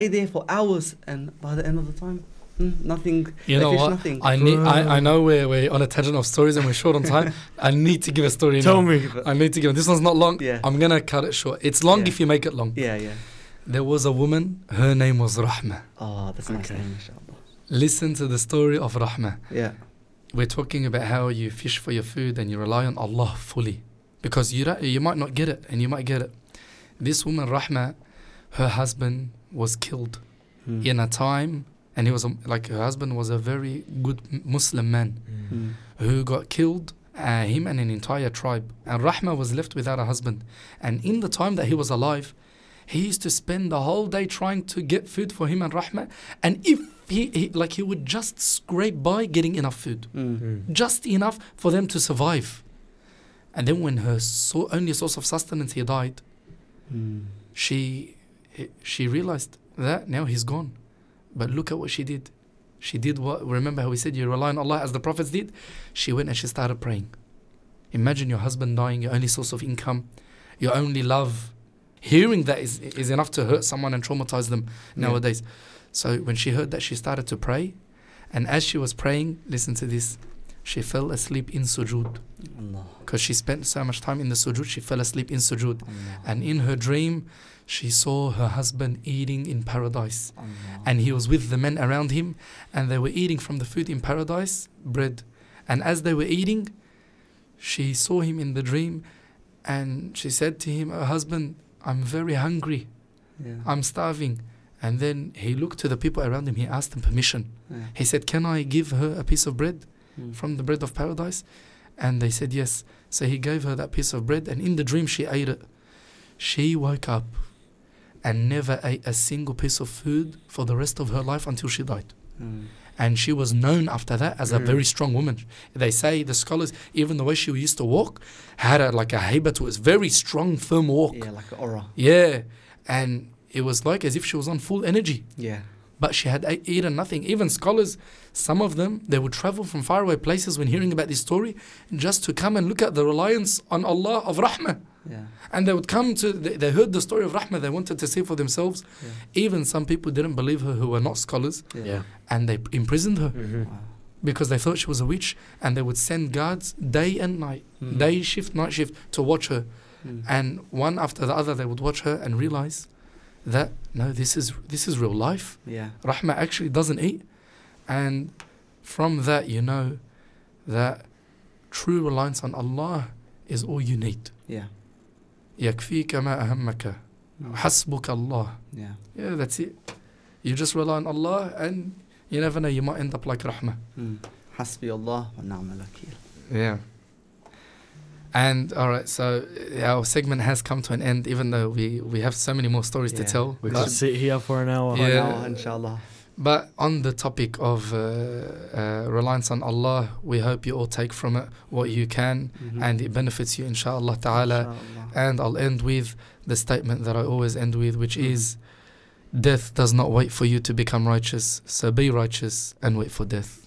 there for hours, and by the end of the time, nothing. You know what? Nothing. I know we're on a tangent of stories and we're short on time. I need to give a story Tell now. me. I need to give. This one's not long. Yeah. I'm gonna cut it short. It's long Yeah. if you make it long. Yeah. There was a woman. Her name was Rahma. Oh, that's a nice Okay. name, inshallah. Listen to the story of Rahma. Yeah. We're talking about how you fish for your food and you rely on Allah fully, because you might not get it and you might get it. This woman Rahma, her husband was killed in a time, and he was her husband was a very good Muslim man who got killed, him and an entire tribe. And Rahma was left without a husband. And in the time that he was alive, he used to spend the whole day trying to get food for him and Rahma. And if he would just scrape by getting enough food, just enough for them to survive. And then when her only source of sustenance, he died, she realized that now he's gone. But look at what she did. She did what? Remember how we said you rely on Allah as the prophets did? She went and she started praying. Imagine your husband dying, your only source of income, your only love. Hearing that is enough to hurt someone and traumatize them nowadays. So when she heard that, she started to pray. And as she was praying, listen to this, she fell asleep in sujood. Because she spent so much time in the sujood, she fell asleep in sujood. And in her dream, she saw her husband eating in paradise. And he was with the men around him, and they were eating from the food in paradise, bread. And as they were eating, she saw him in the dream, and she said to him, "Oh, husband, I'm very hungry. I'm starving." And then he looked to the people around him. He asked them permission. He said, "Can I give her a piece of bread from the bread of paradise?" And they said yes. So he gave her that piece of bread, and in the dream she ate it. She woke up and never ate a single piece of food for the rest of her life until she died. And she was known after that as a very strong woman. They say, the scholars, even the way she used to walk, had a haiba to it. Very strong, firm walk. Yeah, like an aura. Yeah. And it was like as if she was on full energy. Yeah. But she had eaten nothing. Even scholars, some of them, they would travel from faraway places when hearing about this story just to come and look at the reliance on Allah of Rahmah. Yeah. And they would come they heard the story of Rahmah, they wanted to see for themselves. Even some people didn't believe her who were not scholars. And they imprisoned her because they thought she was a witch. And they would send guards day and night, day shift, night shift, to watch her. And one after the other, they would watch her and realize that, no, this is real life. Rahmah actually doesn't eat. And from that, you know that true reliance on Allah is all you need. يكفيك ما أهمك حسبك الله. Yeah, that's it. You just rely on Allah, and you never know, you might end up like Rahmah. حسبي الله ونعم الوكيل. Yeah. And alright, so our segment has come to an end, even though we have so many more stories to tell. We could sit here for an hour. Yeah. Inshallah. But on the topic of reliance on Allah, we hope you all take from it what you can, and it benefits you, inshallah ta'ala. And I'll end with the statement that I always end with, which is, death does not wait for you to become righteous, so be righteous and wait for death.